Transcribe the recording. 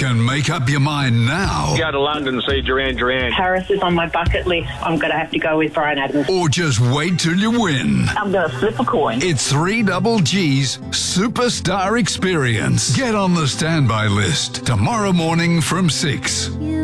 can make up your mind now. Go to London, see Duran Duran. Paris is on my bucket list. I'm going to have to go with Bryan Adams. Or just wait till you win. I'm going to flip a coin. It's 3GG's Superstar Experience. Get on the standby list tomorrow morning from 6.